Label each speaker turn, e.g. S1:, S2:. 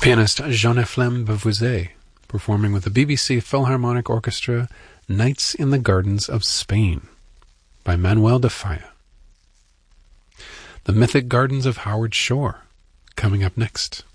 S1: Pianist Jean-Ephrem Beauvoisin, performing with the BBC Philharmonic Orchestra, Nights in the Gardens of Spain, by Manuel de Falla. The Mythic Gardens of Howard Shore, coming up next.